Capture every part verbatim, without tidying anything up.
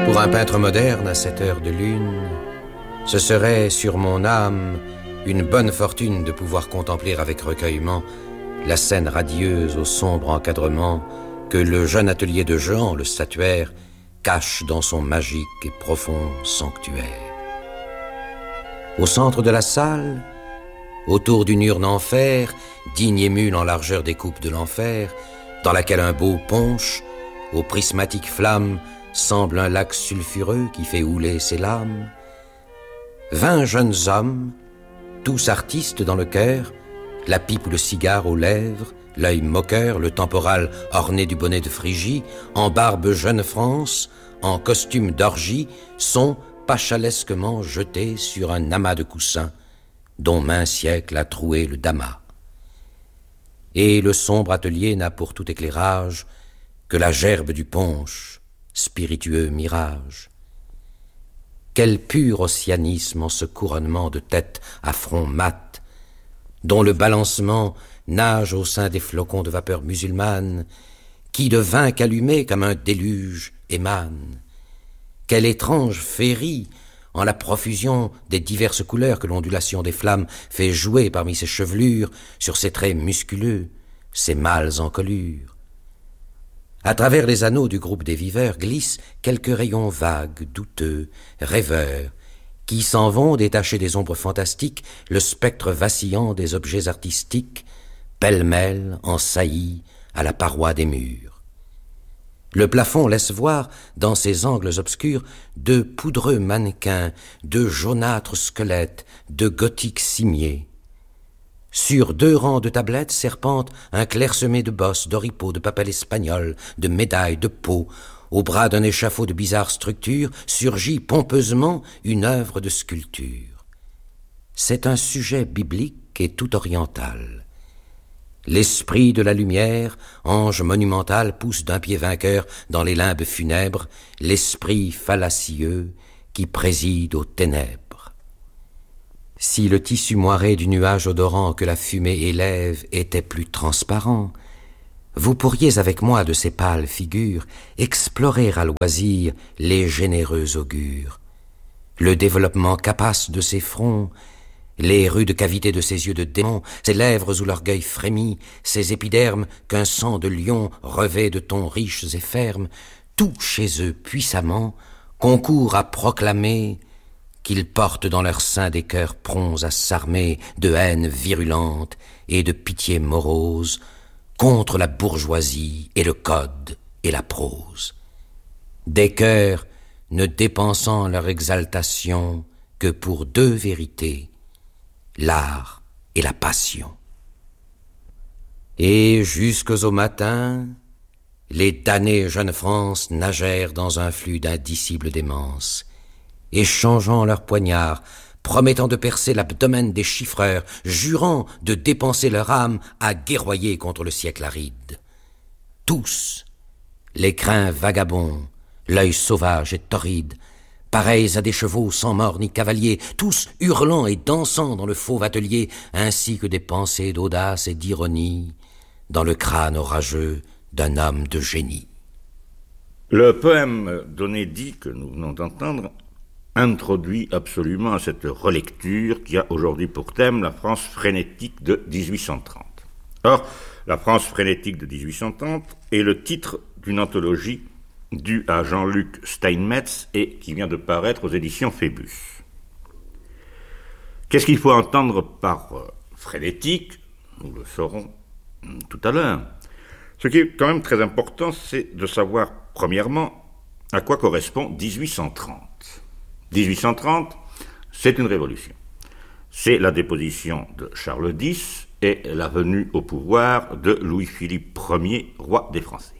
Pour un peintre moderne à cette heure de lune, ce serait sur mon âme une bonne fortune de pouvoir contempler avec recueillement la scène radieuse au sombre encadrement que le jeune atelier de Jehan, le statuaire, cache dans son magique et profond sanctuaire. Au centre de la salle, autour d'une urne en fer, digne émule en largeur des coupes de l'enfer, dans laquelle un beau punch, aux prismatiques flammes, semble un lac sulfureux qui fait houler ses lames. Vingt jeunes hommes, tous artistes dans le cœur, la pipe ou le cigare aux lèvres, l'œil moqueur, le temporal orné du bonnet de Phrygie, en barbe jeune France, en costume d'orgie, sont pachalesquement jetés sur un amas de coussins dont maint siècle a troué le damas. Et le sombre atelier n'a pour tout éclairage que la gerbe du punch, spiritueux mirage. Quel pur ossianisme en ce couronnement de têtes à front mat, dont le balancement nage au sein des flocons de vapeur musulmane, qui de vin qu'allumé comme un déluge émane. Quelle étrange féerie en la profusion des diverses couleurs que l'ondulation des flammes fait jouer parmi ses chevelures, sur ses traits musculeux, ses mâles encolures. À travers les anneaux du groupe des viveurs glissent quelques rayons vagues, douteux, rêveurs, qui s'en vont détacher des ombres fantastiques le spectre vacillant des objets artistiques, pêle-mêle, en saillie, à la paroi des murs. Le plafond laisse voir, dans ses angles obscurs, de poudreux mannequins, de jaunâtres squelettes, de gothiques cimiers. Sur deux rangs de tablettes serpente un clairsemé de bosses, d'oripeaux, de papels espagnols, de médailles, de peaux. Au bras d'un échafaud de bizarre structure surgit pompeusement une œuvre de sculpture. C'est un sujet biblique et tout oriental. L'esprit de la lumière, ange monumental, pousse d'un pied vainqueur dans les limbes funèbres l'esprit fallacieux qui préside aux ténèbres. Si le tissu moiré du nuage odorant que la fumée élève était plus transparent, vous pourriez avec moi de ces pâles figures explorer à loisir les généreux augures, le développement capace de ses fronts, les rudes cavités de ses yeux de démon, ses lèvres où l'orgueil frémit, ses épidermes qu'un sang de lion revêt de tons riches et fermes, tout chez eux puissamment concourt à proclamer qu'ils portent dans leur sein des cœurs prompts à s'armer de haine virulente et de pitié morose contre la bourgeoisie et le code et la prose. Des cœurs ne dépensant leur exaltation que pour deux vérités, l'art et la passion. Et jusqu'au matin, les damnés jeunes France nagèrent dans un flux d'indicible démence, échangeant leurs poignards, promettant de percer l'abdomen des chiffreurs, jurant de dépenser leur âme à guerroyer contre le siècle aride. Tous, les crins vagabonds, l'œil sauvage et torride, pareils à des chevaux sans mort ni cavaliers, tous hurlant et dansant dans le fauve atelier, ainsi que des pensées d'audace et d'ironie dans le crâne orageux d'un homme de génie. Le poème d'Onédi que nous venons d'entendre introduit absolument à cette relecture qui a aujourd'hui pour thème la France frénétique de dix-huit cent trente. Or, la France frénétique de dix-huit cent trente est le titre d'une anthologie due à Jean-Luc Steinmetz et qui vient de paraître aux éditions Phébus. Qu'est-ce qu'il faut entendre par euh, frénétique? Nous le saurons tout à l'heure. Ce qui est quand même très important, c'est de savoir, premièrement, à quoi correspond dix-huit cent trente. dix-huit cent trente, c'est une révolution. C'est la déposition de Charles X et la venue au pouvoir de Louis-Philippe Ier, roi des Français.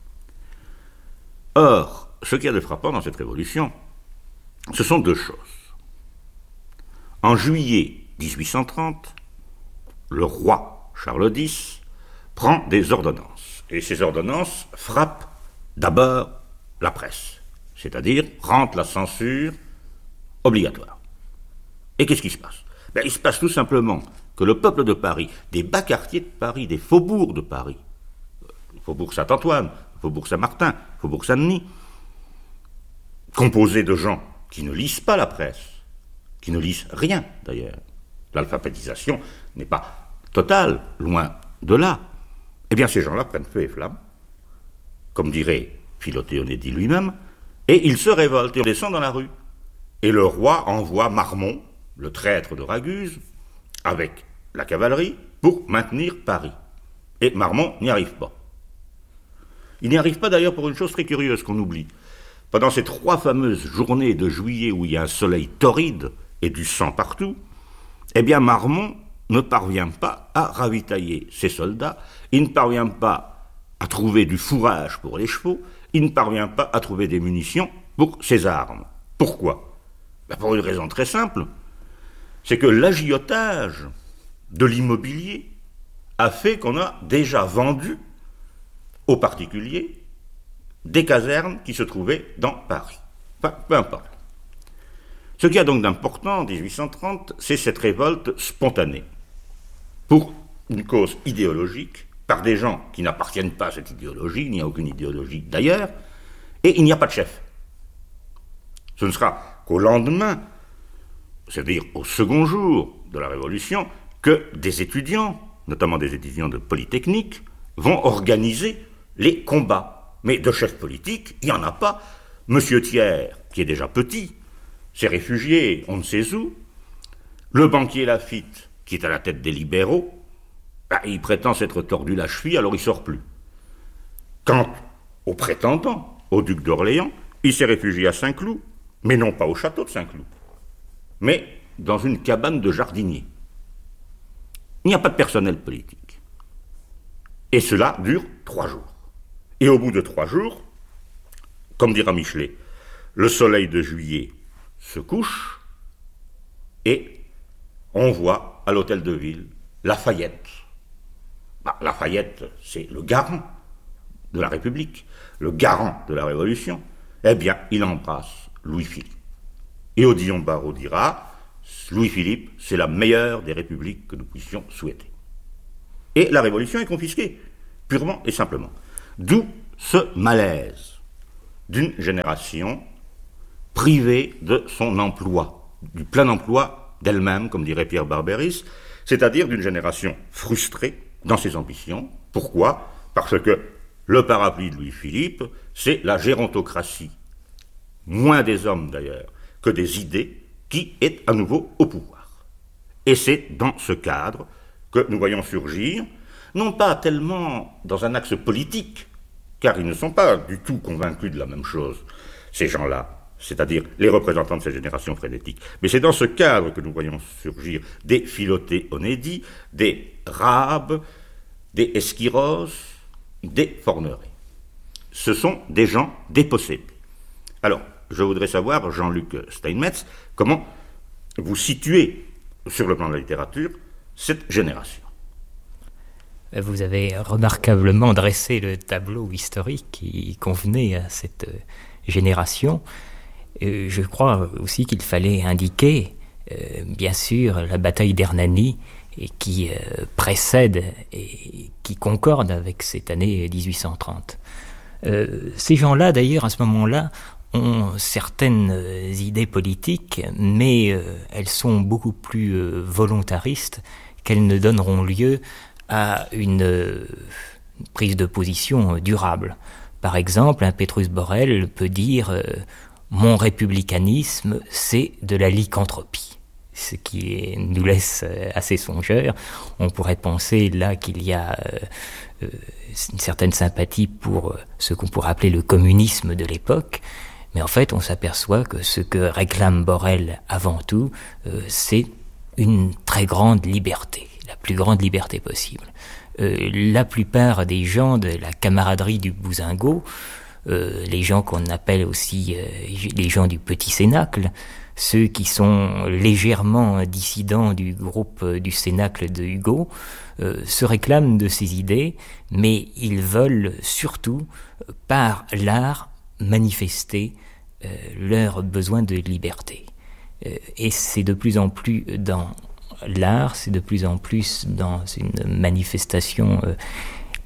Or, ce qu'il y a de frappant dans cette révolution, ce sont deux choses. En juillet dix-huit cent trente, le roi Charles X prend des ordonnances. Et ces ordonnances frappent d'abord la presse, c'est-à-dire rendent la censure obligatoire. Et qu'est-ce qui se passe? Ben, il se passe tout simplement que le peuple de Paris, des bas quartiers de Paris, des faubourgs de Paris, faubourg Saint-Antoine, faubourg Saint-Martin, faubourg Saint-Denis, composé de gens qui ne lisent pas la presse, qui ne lisent rien d'ailleurs. L'alphabétisation n'est pas totale, loin de là. Eh bien, ces gens-là prennent feu et flamme, comme dirait Philoté-Onédie lui-même, et ils se révoltent et descendent dans la rue. Et le roi envoie Marmont, le traître de Raguse, avec la cavalerie, pour maintenir Paris. Et Marmont n'y arrive pas. Il n'y arrive pas d'ailleurs pour une chose très curieuse qu'on oublie. Pendant ces trois fameuses journées de juillet où il y a un soleil torride et du sang partout, eh bien Marmont ne parvient pas à ravitailler ses soldats, il ne parvient pas à trouver du fourrage pour les chevaux, il ne parvient pas à trouver des munitions pour ses armes. Pourquoi ? Ben pour une raison très simple, c'est que l'agiotage de l'immobilier a fait qu'on a déjà vendu aux particuliers des casernes qui se trouvaient dans Paris. Enfin, peu importe. Ce qu'il y a donc d'important en dix-huit cent trente, c'est cette révolte spontanée, pour une cause idéologique, par des gens qui n'appartiennent pas à cette idéologie, il n'y a aucune idéologie d'ailleurs, et il n'y a pas de chef. Ce ne sera qu'au lendemain, c'est-à-dire au second jour de la Révolution, que des étudiants, notamment des étudiants de Polytechnique, vont organiser les combats. Mais de chef politique, il n'y en a pas. Monsieur Thiers, qui est déjà petit, s'est réfugié on ne sait où. Le banquier Laffitte, qui est à la tête des libéraux, bah, il prétend s'être tordu la cheville, alors il ne sort plus. Quant au prétendant, au duc d'Orléans, il s'est réfugié à Saint-Cloud, mais non pas au château de Saint-Cloud, mais dans une cabane de jardinier. Il n'y a pas de personnel politique. Et cela dure trois jours. Et au bout de trois jours, comme dira Michelet, le soleil de juillet se couche et on voit à l'hôtel de ville Lafayette. Bah, Lafayette, c'est le garant de la République, le garant de la Révolution. Eh bien, il embrasse Louis-Philippe. Et Odillon Barrot dira, Louis-Philippe, c'est la meilleure des républiques que nous puissions souhaiter. Et la Révolution est confisquée, purement et simplement. D'où ce malaise d'une génération privée de son emploi, du plein emploi d'elle-même, comme dirait Pierre Barberis, c'est-à-dire d'une génération frustrée dans ses ambitions. Pourquoi ? Parce que le parapluie de Louis-Philippe, c'est la gérontocratie, moins des hommes d'ailleurs que des idées, qui est à nouveau au pouvoir. Et c'est dans ce cadre que nous voyons surgir, non pas tellement dans un axe politique, car ils ne sont pas du tout convaincus de la même chose, ces gens-là, c'est-à-dire les représentants de cette génération frénétique, mais c'est dans ce cadre que nous voyons surgir des Philoté-Onédie, des Rabe, des Esquiros, des Forneray. Ce sont des gens dépossédés. Alors, je voudrais savoir, Jean-Luc Steinmetz, comment vous situez, sur le plan de la littérature, cette génération. Vous avez remarquablement dressé le tableau historique qui convenait à cette génération. Je crois aussi qu'il fallait indiquer, bien sûr, la bataille d'Hernani, qui précède et qui concorde avec cette année dix-huit cent trente. Ces gens-là, d'ailleurs, à ce moment-là, ont certaines idées politiques, mais elles sont beaucoup plus volontaristes qu'elles ne donneront lieu à une prise de position durable. Par exemple, un Petrus Borel peut dire euh, « Mon républicanisme, c'est de la lycanthropie », ce qui est, nous laisse assez songeurs. On pourrait penser là qu'il y a euh, une certaine sympathie pour ce qu'on pourrait appeler le communisme de l'époque, mais en fait on s'aperçoit que ce que réclame Borel avant tout, euh, c'est une très grande liberté, la plus grande liberté possible. Euh, la plupart des gens de la camaraderie du Bousingot, euh, les gens qu'on appelle aussi euh, les gens du Petit Cénacle, ceux qui sont légèrement dissidents du groupe du Cénacle de Hugo, euh, se réclament de ces idées, mais ils veulent surtout, par l'art, manifester euh, leur besoin de liberté. Euh, et c'est de plus en plus dans l'art, c'est de plus en plus dans une manifestation euh,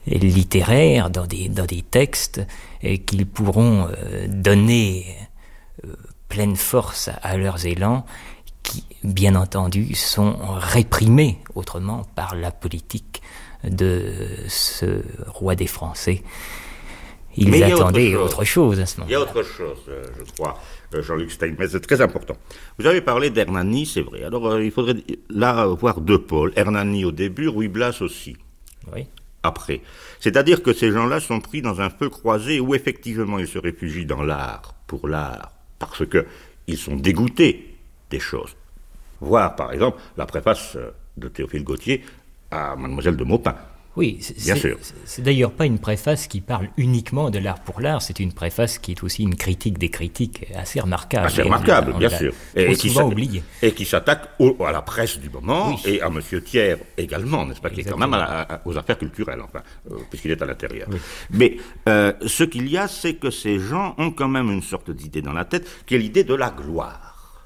littéraire, dans des, dans des textes, euh, qu'ils pourront euh, donner euh, pleine force à leurs élans, qui, bien entendu, sont réprimés autrement par la politique de ce roi des Français. Ils Mais attendaient autre chose. autre chose à ce moment-là. Il y a autre chose, euh, je crois, euh, Jean-Luc Steinmetz, c'est très important. Vous avez parlé d'Hernani, c'est vrai. Alors, euh, il faudrait là voir deux pôles. Hernani au début, Ruy Blas aussi. Oui. Après. C'est-à-dire que ces gens-là sont pris dans un feu croisé où effectivement ils se réfugient dans l'art, pour l'art, parce qu'ils sont dégoûtés des choses. Voir, par exemple, la préface de Théophile Gautier à Mademoiselle de Maupin. Oui, c'est, Bien c'est, sûr. c'est d'ailleurs pas une préface qui parle uniquement de l'art pour l'art, c'est une préface qui est aussi une critique des critiques assez remarquable. Assez remarquable, on bien l'a sûr. Et qui souvent s'a- oublié. Et qui s'attaque au- à la presse du moment, Oui. et à Monsieur Thiers également, n'est-ce pas, qui est quand Exactement. même à la- à- aux affaires culturelles, enfin, euh, puisqu'il est à l'intérieur. Oui. Mais euh, ce qu'il y a, c'est que ces gens ont quand même une sorte d'idée dans la tête, qui est l'idée de la gloire.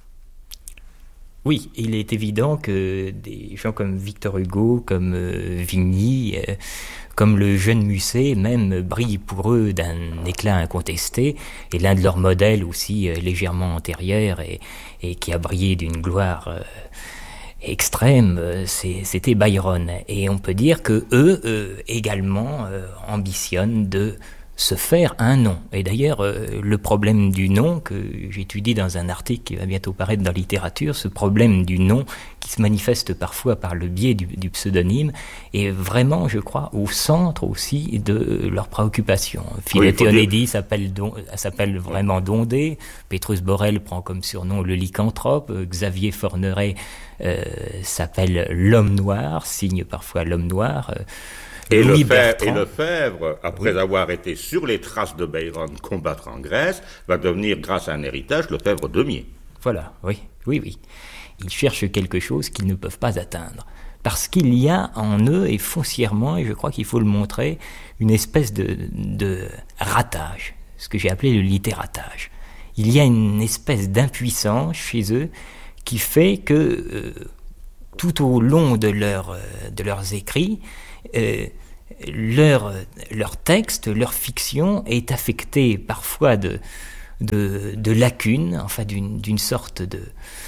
Oui, il est évident que des gens comme Victor Hugo, comme euh, Vigny, euh, comme le jeune Musset même, brillent pour eux d'un éclat incontesté, et l'un de leurs modèles aussi euh, légèrement antérieur et, et qui a brillé d'une gloire euh, extrême, euh, c'est, c'était Byron. Et on peut dire que eux euh, également euh, ambitionnent de se faire un nom. Et d'ailleurs, euh, le problème du nom, que j'étudie dans un article qui va bientôt paraître dans Littérature, ce problème du nom qui se manifeste parfois par le biais du, du pseudonyme, est vraiment, je crois, au centre aussi de leurs préoccupations. Philette Oui, Onedi s'appelle, Don, s'appelle vraiment Dondé, Pétrus Borel prend comme surnom le lycanthrope, Xavier Forneret euh, s'appelle l'homme noir, signe parfois l'homme noir, euh, Et Louis Lefebvre, Bertrand. et Lefebvre, après avoir été sur les traces de Byron combattre en Grèce, va devenir, grâce à un héritage, Lefebvre demier. Voilà, oui, oui, oui. Ils cherchent quelque chose qu'ils ne peuvent pas atteindre. Parce qu'il y a en eux, et foncièrement, et je crois qu'il faut le montrer, une espèce de, de ratage, ce que j'ai appelé le littératage. Il y a une espèce d'impuissance chez eux qui fait que euh, tout au long de, leur, euh, de leurs écrits, euh, leur, leur texte, leur fiction est affectée parfois de, de, de lacunes, enfin d'une, d'une sorte de...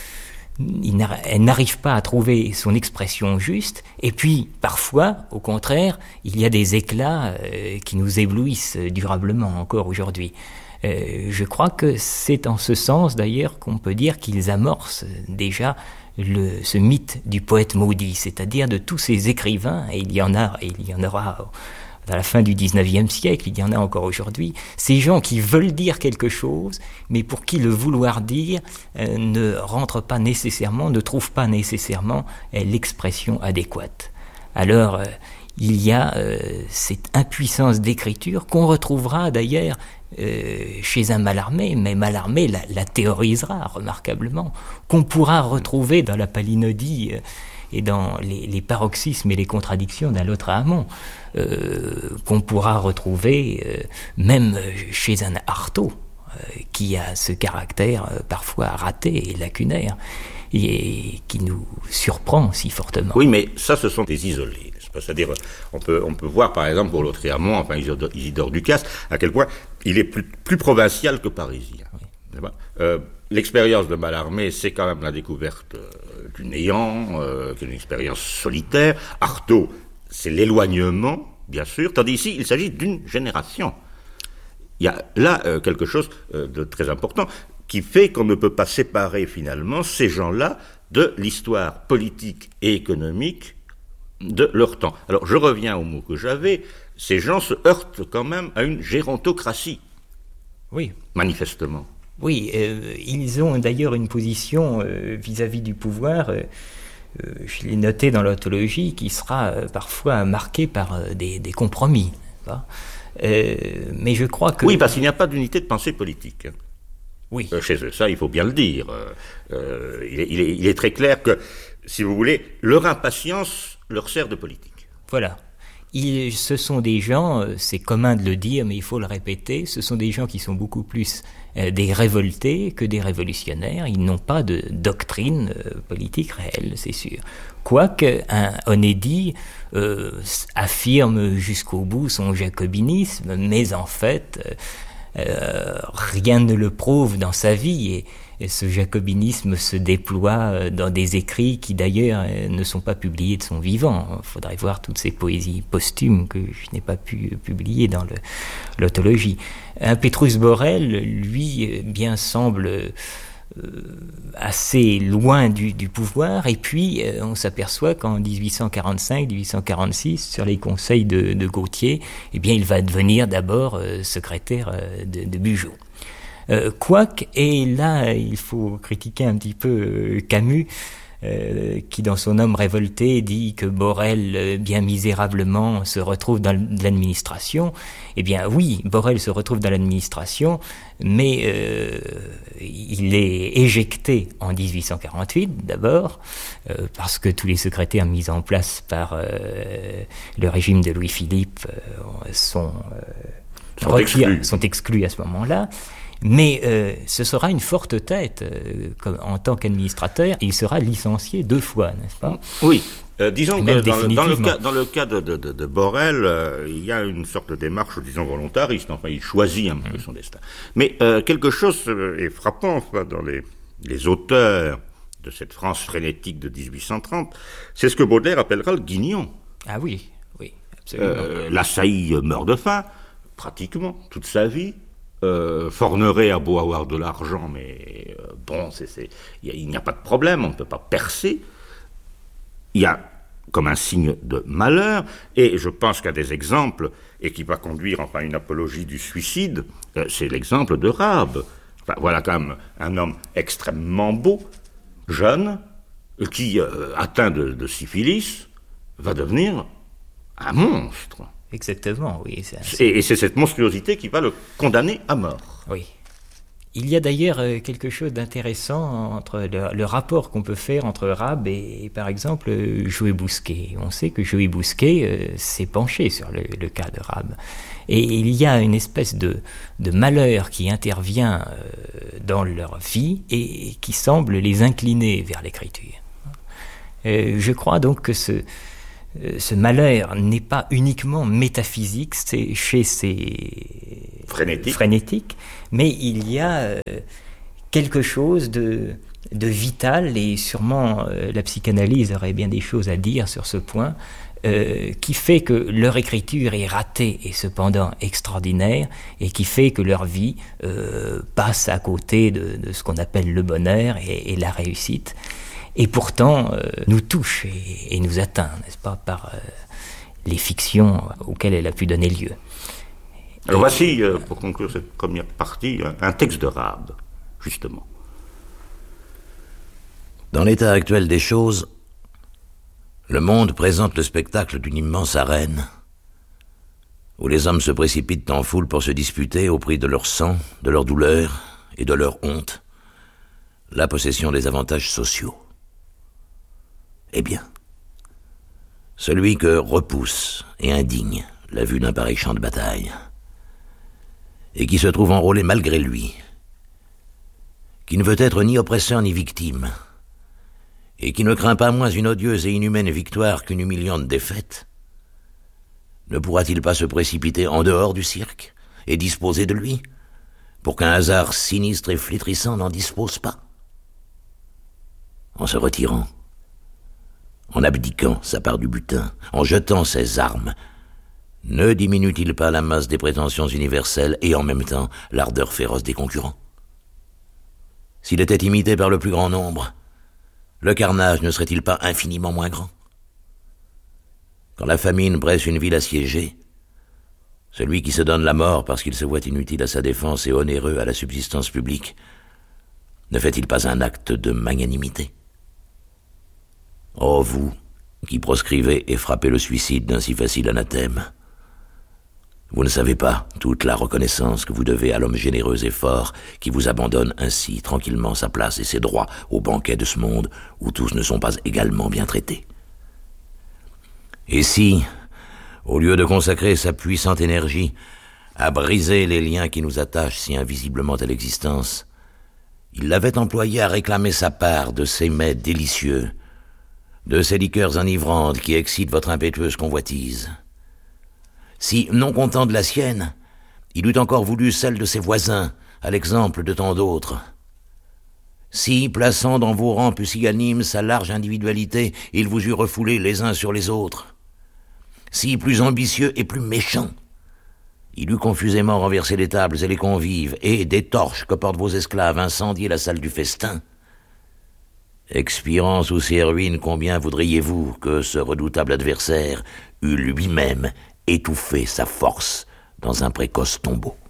Il elle n'arrive pas à trouver son expression juste, et puis parfois, au contraire, il y a des éclats euh, qui nous éblouissent durablement encore aujourd'hui. Euh, je crois que c'est en ce sens d'ailleurs qu'on peut dire qu'ils amorcent déjà le, ce mythe du poète maudit, c'est-à-dire de tous ces écrivains, et il y en a, et il y en aura à la fin du dix-neuvième siècle, il y en a encore aujourd'hui, ces gens qui veulent dire quelque chose, mais pour qui le vouloir dire euh, ne rentre pas nécessairement, ne trouve pas nécessairement euh, l'expression adéquate. Alors, euh, il y a euh, cette impuissance d'écriture qu'on retrouvera d'ailleurs euh, chez un Mallarmé, mais Mallarmé la, la théorisera remarquablement, qu'on pourra retrouver dans la palinodie euh, et dans les, les paroxysmes et les contradictions d'un autre Hamon, euh, qu'on pourra retrouver euh, même chez un Artaud, euh, qui a ce caractère euh, parfois raté et lacunaire, et qui nous surprend si fortement. Oui, mais ça, ce sont des isolés. C'est-à-dire, on peut, on peut voir, par exemple, pour Lautréamont, enfin Isidore, Isidore Ducasse, à quel point il est plus, plus provincial que parisien. Oui. Euh, l'expérience de Mallarmé, c'est quand même la découverte euh, du néant, euh, qui est une expérience solitaire. Artaud, c'est l'éloignement, bien sûr, tandis ici, il s'agit d'une génération. Il y a là euh, quelque chose euh, de très important qui fait qu'on ne peut pas séparer finalement ces gens-là de l'histoire politique et économique de leur temps. Alors, je reviens au mot que j'avais, ces gens se heurtent quand même à une gérontocratie. Oui. Manifestement. Oui, euh, ils ont d'ailleurs une position euh, vis-à-vis du pouvoir, euh, euh, je l'ai noté dans l'anthologie, qui sera euh, parfois marquée par euh, des, des compromis. Euh, mais je crois que... Oui, parce qu'il n'y a pas d'unité de pensée politique. Oui. Euh, chez eux, ça, il faut bien le dire. Euh, il, est, il, est, il est très clair que, si vous voulez, leur impatience leur sert de politique. Voilà. Ils, ce sont des gens, c'est commun de le dire, mais il faut le répéter, ce sont des gens qui sont beaucoup plus euh, des révoltés que des révolutionnaires. Ils n'ont pas de doctrine euh, politique réelle, c'est sûr. Quoique un Onedi euh, affirme jusqu'au bout son jacobinisme, mais en fait... Euh, euh, rien ne le prouve dans sa vie, et, et ce jacobinisme se déploie dans des écrits qui d'ailleurs ne sont pas publiés de son vivant. Il faudrait voir toutes ces poésies posthumes que je n'ai pas pu publier dans le, l'autologie. Un Petrus Borel, lui, bien semble Euh, assez loin du, du pouvoir, et puis euh, on s'aperçoit qu'en dix-huit cent quarante-cinq dix-huit cent quarante-six, sur les conseils de, de Gautier, eh bien, il va devenir d'abord euh, secrétaire euh, de, de Bugeaud. Euh, Quoique, et là il faut critiquer un petit peu euh, Camus, Euh, qui dans son Homme révolté dit que Borel, euh, bien misérablement, se retrouve dans l'administration. Eh bien oui, Borel se retrouve dans l'administration, mais euh, il est éjecté en dix-huit cent quarante-huit d'abord, euh, parce que tous les secrétaires mis en place par euh, le régime de Louis-Philippe euh, sont, euh, sont, exclus. sont exclus à ce moment-là. Mais euh, ce sera une forte tête euh, comme, en tant qu'administrateur. Il sera licencié deux fois, n'est-ce pas ? Oui. Euh, disons que dans le, dans, le cas, dans le cas de, de, de, de Borel, euh, il y a une sorte de démarche, disons, volontariste. Enfin, il choisit un peu mmh. son destin. Mais euh, quelque chose est frappant enfin, dans les, les auteurs de cette France frénétique de dix-huit cent trente. C'est ce que Baudelaire appellera le guignon. Ah oui, oui, absolument. Euh, L'assailli meurt de faim, pratiquement, toute sa vie. Euh, Forneret a beau avoir de l'argent, mais euh, bon, c'est, c'est, y a, il n'y a pas de problème, on ne peut pas percer. Il y a comme un signe de malheur, et je pense qu'il y a des exemples, et qui va conduire enfin à une apologie du suicide, euh, c'est l'exemple de Rabe. Enfin, voilà quand même un homme extrêmement beau, jeune, qui, euh, atteint de, de syphilis, va devenir un monstre. Exactement, oui. C'est assez... et, et c'est cette monstruosité qui va le condamner à mort. Oui. Il y a d'ailleurs quelque chose d'intéressant entre le, le rapport qu'on peut faire entre Rabe et, et par exemple, Joé Bousquet. On sait que Joé Bousquet euh, s'est penché sur le, le cas de Rabe. Et il y a une espèce de, de malheur qui intervient euh, dans leur vie et, et qui semble les incliner vers l'écriture. Euh, je crois donc que ce... Ce malheur n'est pas uniquement métaphysique, c'est chez ces frénétiques, frénétiques mais il y a euh, quelque chose de, de vital, et sûrement euh, la psychanalyse aurait bien des choses à dire sur ce point, euh, qui fait que leur écriture est ratée et cependant extraordinaire, et qui fait que leur vie euh, passe à côté de, de ce qu'on appelle le bonheur et, et la réussite. Et pourtant, euh, nous touche et, et nous atteint, n'est-ce pas, par euh, les fictions auxquelles elle a pu donner lieu. Alors et... voici, euh, pour conclure cette première partie, un texte de Rabe, justement. Dans l'état actuel des choses, le monde présente le spectacle d'une immense arène, où les hommes se précipitent en foule pour se disputer, au prix de leur sang, de leur douleur et de leur honte, la possession des avantages sociaux. Eh bien, celui que repousse et indigne la vue d'un pareil champ de bataille, et qui se trouve enrôlé malgré lui, qui ne veut être ni oppresseur ni victime, et qui ne craint pas moins une odieuse et inhumaine victoire qu'une humiliante défaite, ne pourra-t-il pas se précipiter en dehors du cirque et disposer de lui, pour qu'un hasard sinistre et flétrissant n'en dispose pas ? En se retirant, en abdiquant sa part du butin, en jetant ses armes, ne diminue-t-il pas la masse des prétentions universelles et en même temps l'ardeur féroce des concurrents ? S'il était imité par le plus grand nombre, le carnage ne serait-il pas infiniment moins grand ? Quand la famine presse une ville assiégée, celui qui se donne la mort parce qu'il se voit inutile à sa défense et onéreux à la subsistance publique, ne fait-il pas un acte de magnanimité ? Oh, vous, qui proscrivez et frappez le suicide d'un si facile anathème, vous ne savez pas toute la reconnaissance que vous devez à l'homme généreux et fort qui vous abandonne ainsi tranquillement sa place et ses droits au banquet de ce monde où tous ne sont pas également bien traités. Et si, au lieu de consacrer sa puissante énergie à briser les liens qui nous attachent si invisiblement à l'existence, il l'avait employée à réclamer sa part de ces mets délicieux, de ces liqueurs enivrantes qui excitent votre impétueuse convoitise. Si, non content de la sienne, il eût encore voulu celle de ses voisins, à l'exemple de tant d'autres. Si, plaçant dans vos rangs pusillanimes sa large individualité, il vous eût refoulé les uns sur les autres. Si, plus ambitieux et plus méchant, il eût confusément renversé les tables et les convives, et, des torches que portent vos esclaves, incendié la salle du festin. Expirant sous ces ruines, combien voudriez-vous que ce redoutable adversaire eût lui-même étouffé sa force dans un précoce tombeau?